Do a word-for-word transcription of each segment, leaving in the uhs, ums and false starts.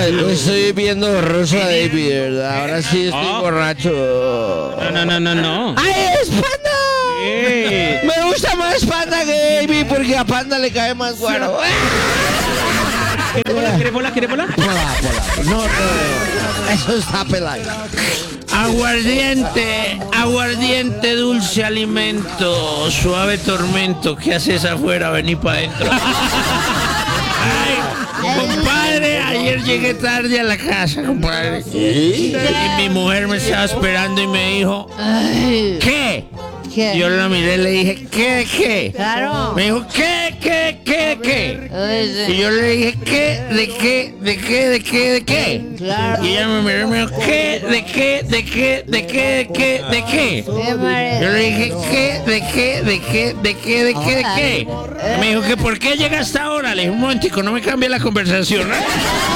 estoy viendo Rosa David, ¿verdad? Ahora sí estoy oh. borracho. No, no, no, no, no. ¡Ay, es Panda! Sí. Me gusta más Panda que Baby porque a Panda le cae más guaro. ¿Quiere bola? ¿Quiere bola? ¿Quiere bola? Pola, pola. No, no, no. Eso está pelado. Aguardiente, aguardiente, dulce alimento, suave tormento. ¿Qué haces afuera? Vení para adentro. Ay, compadre, ayer llegué tarde a la casa, compadre. Y mi mujer me estaba esperando y me dijo, ¿qué? ¿Qué? Yo la miré y le dije, ¿qué, qué? Claro. Me dijo, ¿qué, qué, qué, qué? Ay, sí. Y yo le dije, ¿qué? ¿De qué? ¿De qué? ¿De qué? ¿De qué? Claro. Y ella me miró y me dijo, ¿qué? ¿De qué? ¿De qué? ¿De qué? ¿De qué? ¿De qué? ¿Qué parece? Yo le dije, ¿qué? ¿De qué? ¿De qué? ¿De qué? ¿De qué? ¿De qué? Me dijo que ¿por qué llega hasta ahora? Le dije, un momentico, no me cambie la conversación. ¿Eh?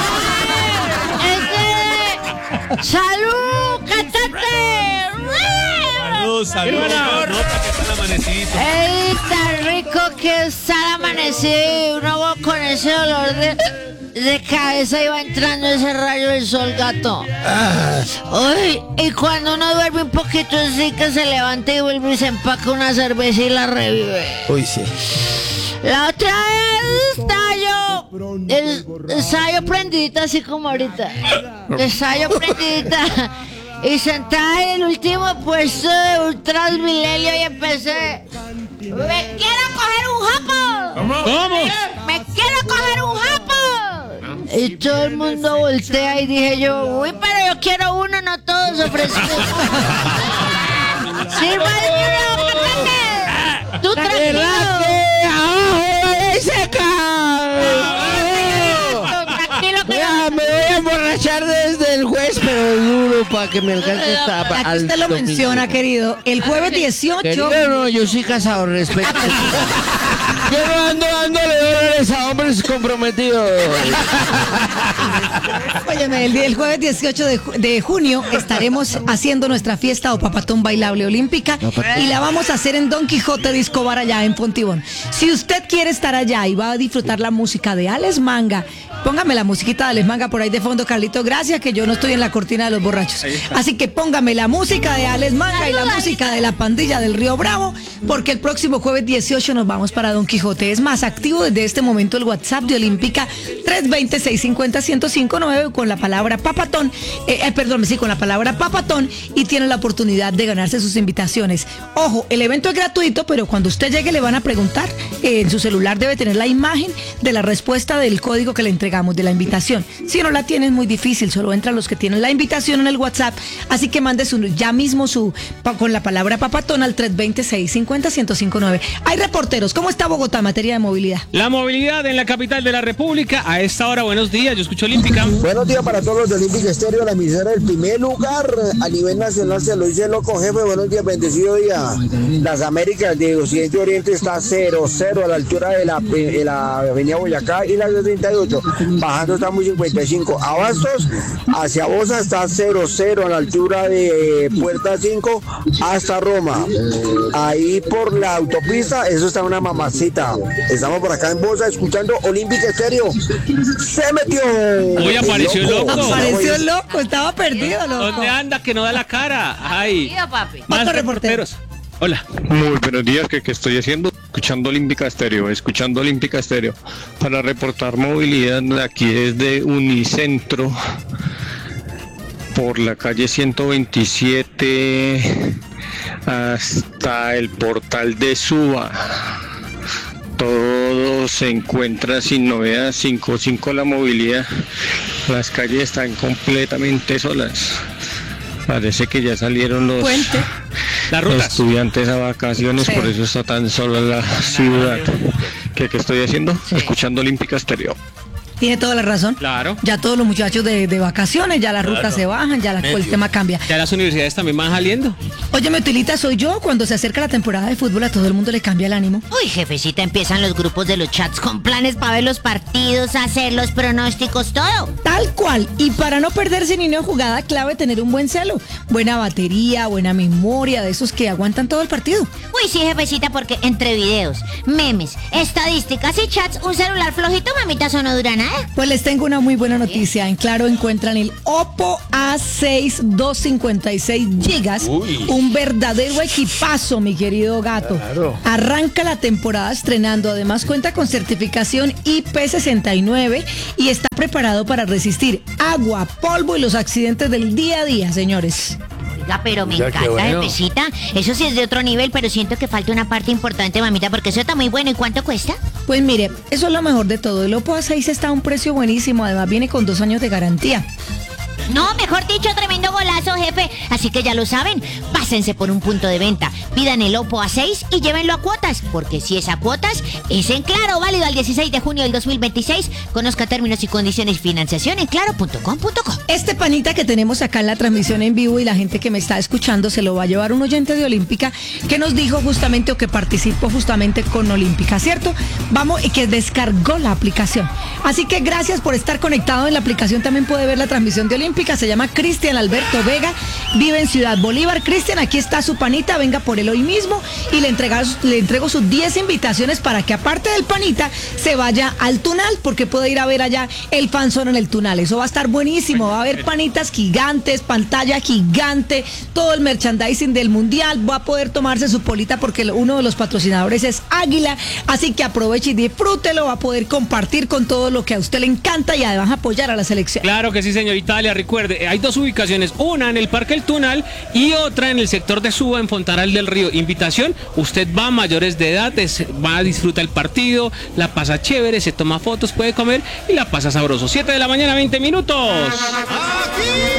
Este... ¡Salud, cantante! Salud, salud. Nota que está amanecido. ¡Ey, tan rico que está el amanecido! Y uno va con ese dolor de, de cabeza y va entrando ese rayo del sol, gato. Uy, y cuando uno duerme un poquito así que se levanta y vuelve y se empaca una cerveza y la revive. Uy, sí. La otra vez estaba yo, es- estaba yo prendidita así como ahorita. Estaba yo prendidita y sentada en el último puesto de un Transmilenio y empecé. ¡Me quiero coger un japo! ¿Cómo? ¡Me quiero coger un japo! Y todo el mundo voltea y dije yo, uy, pero yo quiero uno, no todos ofrecen. ¡Sírvale uno, cantante! ¡Tú tranquilo! Tranquilo que Ya, me voy a emborrachar desde el juez, pero duro para que me alcance esta. Aquí usted lo menciona, querido. El jueves dieciocho. Querido, no, yo soy casado, respeto. Yo no ando dándole dólares a hombres comprometidos. Óyeme, el, día- el jueves dieciocho de, ju- de junio estaremos haciendo nuestra fiesta o papatón bailable olímpica y la vamos a hacer en Don Quijote Disco Bar allá en Fontibón. Si usted quiere estar allá y va a disfrutar la música de Alex Manga, póngame la musiquita de Alex Manga por ahí de fondo, Carlito, gracias que yo no estoy en la cortina de los borrachos. Así que póngame la música de Alex Manga y la música de la pandilla del Río Bravo, porque el próximo jueves dieciocho nos vamos para Don Quijote. Es más, activo desde este momento el WhatsApp de Olímpica tres dos cero, seis cinco cero, uno cero cinco nueve con la palabra papatón, eh, eh, perdón, sí, con la palabra papatón y tiene la oportunidad de ganarse sus invitaciones. Ojo, el evento es gratuito, pero cuando usted llegue le van a preguntar, eh, en su celular debe tener la imagen de la respuesta del código que le entregamos de la invitación. Si no la tiene es muy difícil, solo entran los que tienen la invitación en el WhatsApp, así que mande su, ya mismo su pa, con la palabra papatón al tres dos cero, seis cinco cero, uno cero cinco nueve. Hay reporteros, ¿cómo está Bogotá en materia de movilidad? La movilidad en la capital de la República. A esta hora, buenos días. Yo escucho Olímpica. Buenos días para todos los de Olímpica Estéreo, la emisora del primer lugar a nivel nacional. Se lo dice loco, jefe. Buenos días, bendecido día. Las Américas de Occidente y Oriente está cero cero a la altura de la, de la avenida Boyacá y la treinta y ocho. Bajando está muy cincuenta y cinco. Abastos hacia Bosa está cero cero a la altura de Puerta cinco hasta Roma. Ahí por la autopista, eso está una mamacita. Estamos por acá en Bosa escuchando Olímpica Estéreo. Se metió. Hoy apareció el loco. Apareció loco, estaba perdido, loco. ¿Dónde anda que no da la cara? Ay. Mira, papi. Más Otro reportero. reporteros. Hola. Muy buenos días, ¿qué, qué estoy haciendo? Escuchando Olímpica Estéreo, escuchando Olímpica Estéreo. Para reportar movilidad de aquí desde Unicentro, por la calle ciento veintisiete hasta el portal de Suba. Todo se encuentra sin novedad, cinco cinco la movilidad. Las calles están completamente solas. Parece que ya salieron los, Puente. Las los rutas. estudiantes a vacaciones, Sí. por eso está tan sola la ciudad. ¿Qué, qué estoy haciendo? Escuchando Olímpica Estéreo. Tiene toda la razón. Claro. Ya todos los muchachos de, de vacaciones, ya las rutas se bajan, ya la- el tema cambia. Ya las universidades también van saliendo. Óyeme, Utilita, soy yo. Cuando se acerca la temporada de fútbol a todo el mundo le cambia el ánimo. Uy, jefecita, empiezan los grupos de los chats con planes para ver los partidos, hacer los pronósticos, todo. Tal cual. Y para no perderse ni una jugada, clave tener un buen celo. Buena batería, buena memoria, de esos que aguantan todo el partido. Uy, sí, jefecita, porque entre videos, memes, estadísticas y chats, un celular flojito, mamita, eso no dura nada. nada. Pues les tengo una muy buena noticia. En Claro encuentran el Oppo A seis doscientos cincuenta y seis gigas. Uy. Un verdadero equipazo, mi querido gato. Claro. Arranca la temporada estrenando. Además cuenta con certificación I P sesenta y nueve y está preparado para resistir agua, polvo y los accidentes del día a día, señores. Oiga, pero me ya, encanta, bueno. Jefecita. Eso sí es de otro nivel, pero siento que falta una parte importante, mamita, porque eso está muy bueno. ¿Y cuánto cuesta? Pues mire, eso es lo mejor de todo. El Oppo A seis está a un precio buenísimo. Además viene con dos años de garantía. No, mejor dicho, tremendo golazo, jefe. Así que ya lo saben, pásense por un punto de venta, pidan el Oppo A seis y llévenlo a cuotas, porque si es a cuotas, es en Claro, válido al dieciséis de junio del dos mil veintiséis. Conozca términos y condiciones y financiación en claro punto com punto co. Este panita que tenemos acá en la transmisión en vivo y la gente que me está escuchando se lo va a llevar un oyente de Olímpica que nos dijo justamente o que participó justamente con Olímpica, ¿cierto? Vamos, y que descargó la aplicación. Así que gracias por estar conectado en la aplicación. También puede ver la transmisión de Olímpica. Se llama Cristian Alberto Vega, vive en Ciudad Bolívar. Cristian, aquí está su panita, venga por él hoy mismo y le, entregar, le entrego sus diez invitaciones para que aparte del panita se vaya al Tunal, porque puede ir a ver allá el fanzone en el Tunal. Eso va a estar buenísimo, va a haber panitas gigantes, pantalla gigante, todo el merchandising del mundial, va a poder tomarse su polita porque uno de los patrocinadores es Águila, así que aproveche y disfrútelo, va a poder compartir con todo lo que a usted le encanta y además apoyar a la selección. Claro que sí, señor Italia. Recuerde, hay dos ubicaciones, una en el Parque El Tunal y otra en el sector de Suba, en Fontanal del Río. Invitación, usted va a mayores de edad, es, va a disfrutar el partido, la pasa chévere, se toma fotos, puede comer y la pasa sabroso. siete de la mañana, veinte minutos. Aquí.